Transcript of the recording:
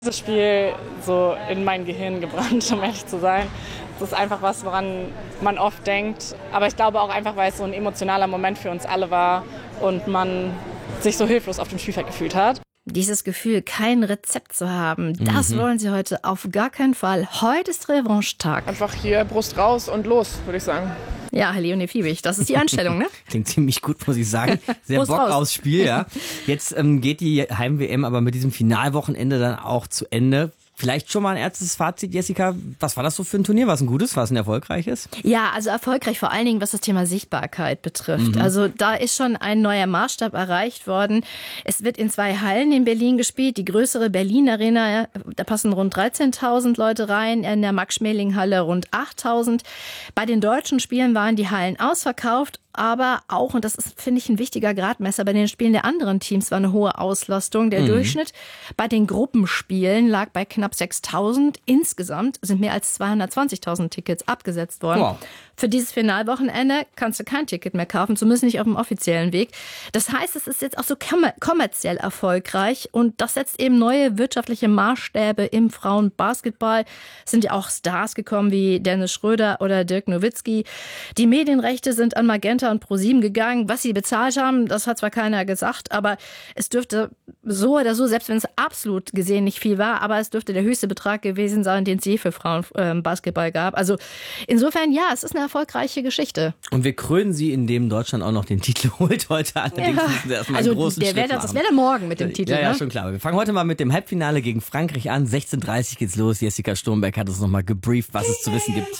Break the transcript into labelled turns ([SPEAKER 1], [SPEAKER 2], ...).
[SPEAKER 1] Das Spiel so in mein Gehirn gebrannt, um ehrlich zu sein. Das ist einfach was, woran man oft denkt. Aber ich glaube auch einfach, weil es so ein emotionaler Moment für uns alle war und man sich so hilflos auf dem Spielfeld gefühlt hat.
[SPEAKER 2] Dieses Gefühl, kein Rezept zu haben, das wollen Sie heute auf gar keinen Fall. Heute ist Revanche-Tag.
[SPEAKER 3] Einfach hier Brust raus und los, würde ich sagen.
[SPEAKER 2] Ja, Leonie Fiebig, das ist die Einstellung, ne?
[SPEAKER 4] Klingt ziemlich gut, muss ich sagen. Sehr
[SPEAKER 2] Brust
[SPEAKER 4] Bock
[SPEAKER 2] raus.
[SPEAKER 4] aufs Spiel, ja. Jetzt geht die Heim-WM aber mit diesem Finalwochenende dann auch zu Ende. Vielleicht schon mal ein erstes Fazit, Jessica. Was war das so für ein Turnier? War es ein gutes, war es ein erfolgreiches?
[SPEAKER 2] Ja, also erfolgreich vor allen Dingen, was das Thema Sichtbarkeit betrifft. Also da ist schon ein neuer Maßstab erreicht worden. Es wird in 2 Hallen in Berlin gespielt. Die größere Berlin Arena, da passen rund 13.000 Leute rein. In der Max-Schmeling-Halle rund 8.000. Bei den deutschen Spielen waren die Hallen ausverkauft. Aber auch, und das ist, finde ich, ein wichtiger Gradmesser, bei den Spielen der anderen Teams war eine hohe Auslastung. Der Durchschnitt bei den Gruppenspielen lag bei knapp 6.000. Insgesamt sind mehr als 220.000 Tickets abgesetzt worden.
[SPEAKER 4] Wow.
[SPEAKER 2] Für dieses Finalwochenende kannst du kein Ticket mehr kaufen, zumindest nicht auf dem offiziellen Weg. Das heißt, es ist jetzt auch so kommerziell erfolgreich und das setzt eben neue wirtschaftliche Maßstäbe im Frauenbasketball. Es sind ja auch Stars gekommen wie Dennis Schröder oder Dirk Nowitzki. Die Medienrechte sind an Magenta und ProSieben gegangen. Was sie bezahlt haben, das hat zwar keiner gesagt, aber es dürfte so oder so, selbst wenn es absolut gesehen nicht viel war, aber es dürfte der höchste Betrag gewesen sein, den es je für Frauenbasketball gab. Also insofern, ja, es ist eine erfolgreiche Geschichte.
[SPEAKER 4] Und wir krönen sie, indem Deutschland auch noch den Titel holt heute. Allerdings müssen wir erstmal einen großen Schritt machen.
[SPEAKER 2] Das wäre der morgen mit dem Titel.
[SPEAKER 4] Ja,
[SPEAKER 2] ne?
[SPEAKER 4] schon klar. Wir fangen heute mal mit dem Halbfinale gegen Frankreich an. 16:30 geht's los. Jessica Sturmberg hat uns nochmal gebrieft, was es zu wissen gibt.